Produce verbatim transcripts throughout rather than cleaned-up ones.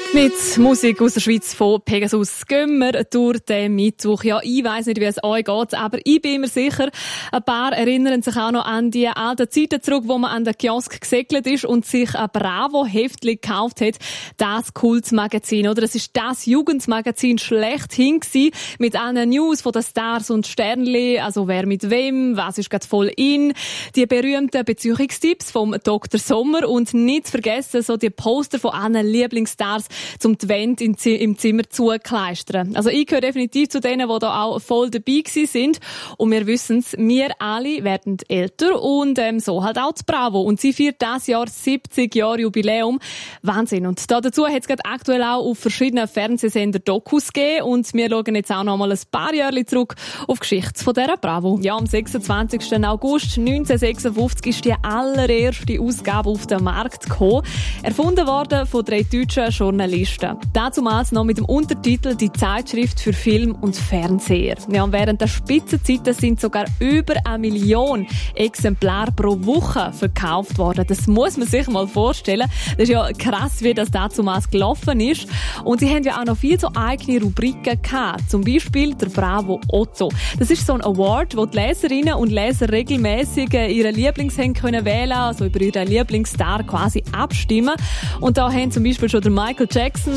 Mit Musik aus der Schweiz von Pegasus gehen wir durch den Mittwoch. Ja, ich weiss nicht, wie es euch geht, aber ich bin mir sicher, ein paar erinnern sich auch noch an die alten Zeiten zurück, wo man an den Kiosk gesegelt ist und sich ein Bravo-Heftchen gekauft hat. Das Kultmagazin, oder? Es ist das Jugendmagazin schlechthin gewesen, mit allen News von den Stars und Sternli, also wer mit wem, was ist gerade voll in, die berühmten Beziehungstipps vom Doktor Sommer und nicht zu vergessen, so die Poster von allen Lieblingsstars, zum die Wände im Zimmer zukleistern. Also ich gehöre definitiv zu denen, die da auch voll dabei sind. Und wir wissen es, wir alle werden älter und ähm, so halt auch das Bravo. Und sie feiert dieses Jahr siebzig Jahre Jubiläum. Wahnsinn. Und da dazu hat es gerade aktuell auch auf verschiedenen Fernsehsendern Dokus gegeben. Und wir schauen jetzt auch noch mal ein paar Jahre zurück auf die Geschichte von dieser Bravo. Ja, am sechsundzwanzigsten August neunzehnhundertsechsundfünfzig ist die allererste Ausgabe auf den Markt gekommen. Erfunden worden von drei deutschen Journalisten. Dazumals noch mit dem Untertitel «Die Zeitschrift für Film und Fernseher». Ja, und während der Spitzenzeiten sind sogar über eine Million Exemplare pro Woche verkauft worden. Das muss man sich mal vorstellen. Das ist ja krass, wie das dazumals gelaufen ist. Und sie haben ja auch noch viel so eigene Rubriken gehabt. Zum Beispiel der Bravo Otto. Das ist so ein Award, wo die Leserinnen und Leser regelmäßig ihre Lieblingshänge können wählen, also über ihren Lieblingsstar quasi abstimmen. Und da haben zum Beispiel schon der Michael Jackson,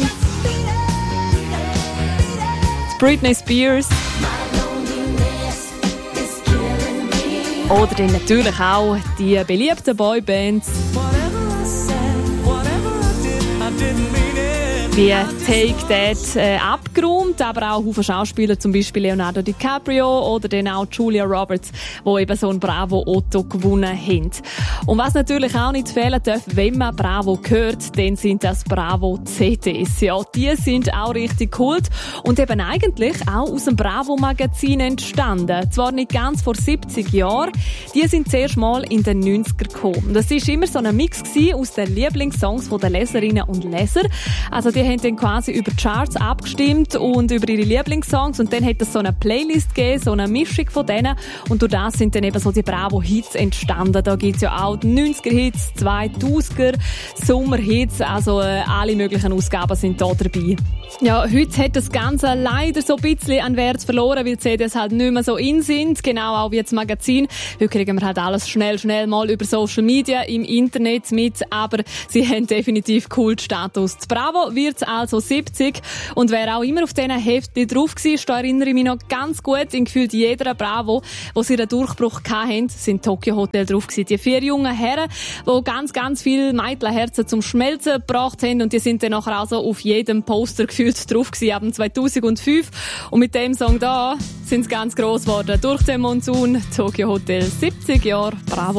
Britney Spears oder dann natürlich auch die beliebten Boybands wie Take That äh, abgeräumt, aber auch Haufen Schauspieler, zum Beispiel Leonardo DiCaprio oder dann auch Julia Roberts, die eben so ein Bravo Otto gewonnen haben. Und was natürlich auch nicht fehlen darf, wenn man Bravo hört, dann sind das Bravo C Ds. Ja, die sind auch richtig Kult und eben eigentlich auch aus dem Bravo-Magazin entstanden. Zwar nicht ganz vor siebzig Jahren, die sind zuerst mal in den neunziger gekommen. Das war immer so ein Mix aus den Lieblingssongs der Leserinnen und Leser. Also die haben dann quasi über die Charts abgestimmt und über ihre Lieblingssongs und dann hat es so eine Playlist gegeben, so eine Mischung von denen und durch das sind dann eben so die Bravo-Hits entstanden. Da gibt es ja auch die neunziger-Hits, zweitausender, Sommer-Hits, also äh, alle möglichen Ausgaben sind da dabei. Ja, heute hat das Ganze leider so ein bisschen an Wert verloren, weil die C Ds halt nicht mehr so in sind, genau auch wie das Magazin. Heute kriegen wir halt alles schnell, schnell mal über Social Media, im Internet mit, aber sie haben definitiv Kultstatus. Die Bravo wird also siebzig und wer auch immer auf diesen Heftchen drauf war, da erinnere ich mich noch ganz gut, in gefühlt jeder Bravo, wo sie einen Durchbruch hatten, sind Tokyo Hotel drauf gewesen. Die vier jungen Herren, die ganz, ganz viele Mädchenherzen zum Schmelzen gebracht haben und die sind dann nachher also auf jedem Poster gefühlt drauf gewesen, ab zweitausendfünf. Und mit dem Song da sind sie ganz gross geworden. Durch den Monsun, Tokyo Hotel, siebzig Jahre Bravo.